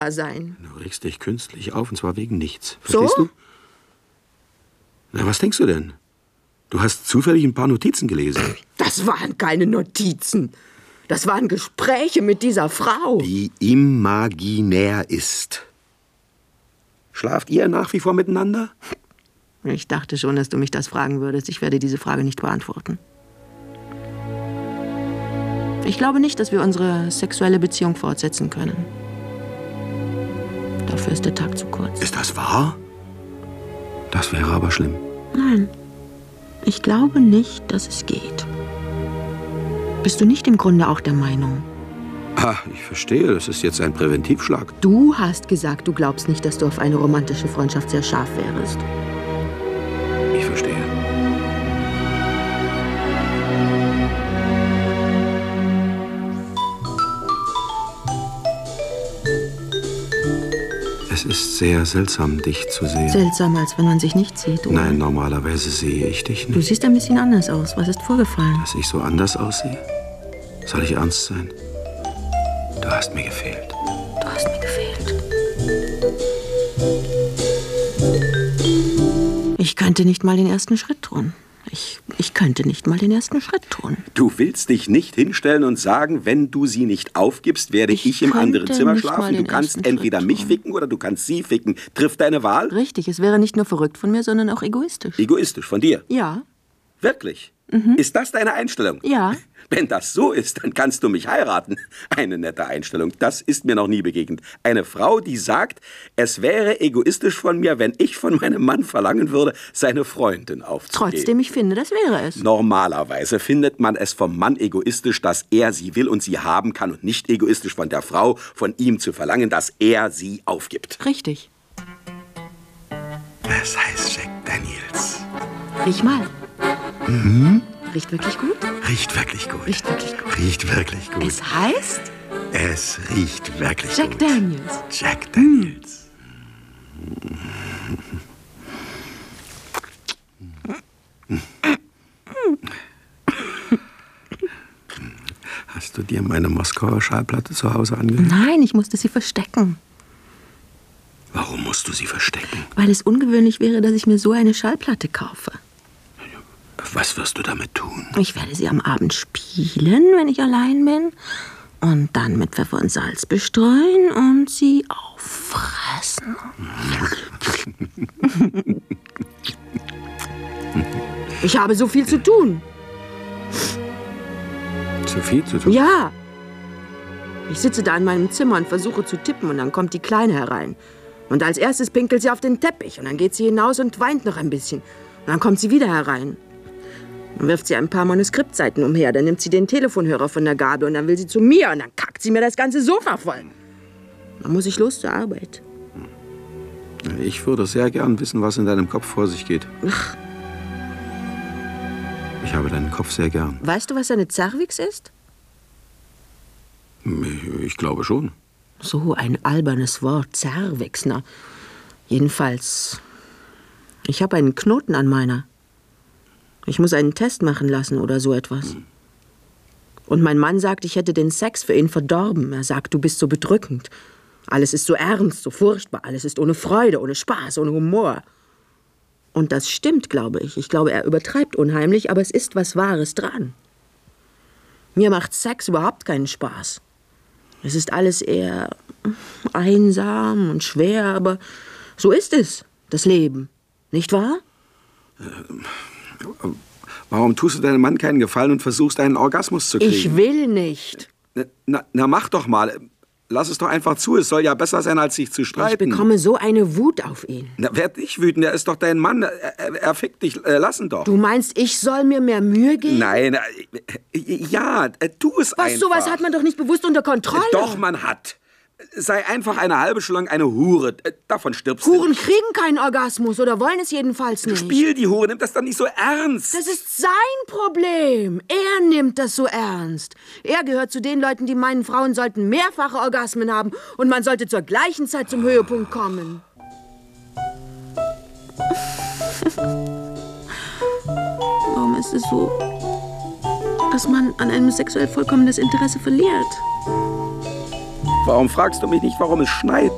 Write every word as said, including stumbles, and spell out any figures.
sein. Du regst dich künstlich auf, und zwar wegen nichts. Verstehst so? du? Na, was denkst du denn? Du hast zufällig ein paar Notizen gelesen. Das waren keine Notizen. Das waren Gespräche mit dieser Frau. Die imaginär ist. Schlaft ihr nach wie vor miteinander? Ich dachte schon, dass du mich das fragen würdest. Ich werde diese Frage nicht beantworten. Ich glaube nicht, dass wir unsere sexuelle Beziehung fortsetzen können. Dafür ist der Tag zu kurz. Ist das wahr? Das wäre aber schlimm. Nein, ich glaube nicht, dass es geht. Bist du nicht im Grunde auch der Meinung? Ah, ich verstehe. Das ist jetzt ein Präventivschlag. Du hast gesagt, du glaubst nicht, dass du auf eine romantische Freundschaft sehr scharf wärst. Ich verstehe. Es ist sehr seltsam, dich zu sehen. Seltsam, als wenn man sich nicht sieht, oder? Nein, normalerweise sehe ich dich nicht. Du siehst ein bisschen anders aus. Was ist vorgefallen? Dass ich so anders aussehe? Soll ich ernst sein? Du hast mir gefehlt. Du hast mir gefehlt. Ich könnte nicht mal den ersten Schritt tun. Ich, ich könnte nicht mal den ersten Schritt tun. Du willst dich nicht hinstellen und sagen, wenn du sie nicht aufgibst, werde ich, ich im anderen Zimmer schlafen. Du kannst entweder mich ficken oder du kannst sie ficken. Triff deine Wahl? Richtig, es wäre nicht nur verrückt von mir, sondern auch egoistisch. Egoistisch von dir? Ja. Wirklich? Mhm. Ist das deine Einstellung? Ja. Wenn das so ist, dann kannst du mich heiraten. Eine nette Einstellung. Das ist mir noch nie begegnet. Eine Frau, die sagt, es wäre egoistisch von mir, wenn ich von meinem Mann verlangen würde, seine Freundin aufzugeben. Trotzdem, ich finde, das wäre es. Normalerweise findet man es vom Mann egoistisch, dass er sie will und sie haben kann, und nicht egoistisch von der Frau, von ihm zu verlangen, dass er sie aufgibt. Richtig. Es heißt Jack Daniels. Riech mal. Mhm. Riecht wirklich gut? Riecht wirklich gut. Riecht wirklich gut. Riecht wirklich gut. Es heißt? Es riecht wirklich Jack gut. Jack Daniels. Jack Daniels. Hast du dir meine Moskauer Schallplatte zu Hause angehört? Nein, ich musste sie verstecken. Warum musst du sie verstecken? Weil es ungewöhnlich wäre, dass ich mir so eine Schallplatte kaufe. Was wirst du damit tun? Ich werde sie am Abend spielen, wenn ich allein bin. Und dann mit Pfeffer und Salz bestreuen und sie auffressen. Ich habe so viel zu tun. Zu viel zu tun? Ja. Ich sitze da in meinem Zimmer und versuche zu tippen und dann kommt die Kleine herein. Und als erstes pinkelt sie auf den Teppich und dann geht sie hinaus und weint noch ein bisschen. Und dann kommt sie wieder herein. Dann wirft sie ein paar Manuskriptseiten umher, dann nimmt sie den Telefonhörer von der Gabel und dann will sie zu mir und dann kackt sie mir das ganze Sofa voll. Dann muss ich los zur Arbeit. Ich würde sehr gern wissen, was in deinem Kopf vor sich geht. Ach. Ich habe deinen Kopf sehr gern. Weißt du, was eine Cervix ist? Ich glaube schon. So ein albernes Wort, Cervix, na. Jedenfalls, ich habe einen Knoten an meiner. Ich muss einen Test machen lassen oder so etwas. Und mein Mann sagt, ich hätte den Sex für ihn verdorben. Er sagt, du bist so bedrückend. Alles ist so ernst, so furchtbar. Alles ist ohne Freude, ohne Spaß, ohne Humor. Und das stimmt, glaube ich. Ich glaube, er übertreibt unheimlich, aber es ist was Wahres dran. Mir macht Sex überhaupt keinen Spaß. Es ist alles eher einsam und schwer, aber so ist es, das Leben. Nicht wahr? Ähm. Warum tust du deinem Mann keinen Gefallen und versuchst, einen Orgasmus zu kriegen? Ich will nicht. Na, na, mach doch mal. Lass es doch einfach zu. Es soll ja besser sein, als sich zu streiten. Ich bekomme so eine Wut auf ihn. Na, werd dich wütend. Er ist doch dein Mann. Er, er, er fickt dich. Äh, lass ihn doch. Du meinst, ich soll mir mehr Mühe geben? Nein. Äh, ja, äh, tu es Was, einfach. sowas hat man doch nicht bewusst unter Kontrolle. Doch, man hat. Sei einfach eine halbe Stunde lang eine Hure. Davon stirbst du. Huren kriegen keinen Orgasmus oder wollen es jedenfalls nicht. Spiel die Hure, nimm das dann nicht so ernst. Das ist sein Problem. Er nimmt das so ernst. Er gehört zu den Leuten, die meinen, Frauen sollten mehrfache Orgasmen haben und man sollte zur gleichen Zeit zum Höhepunkt kommen. Warum ist es so, dass man an einem sexuell vollkommenes Interesse verliert? Warum fragst du mich nicht, warum es schneit?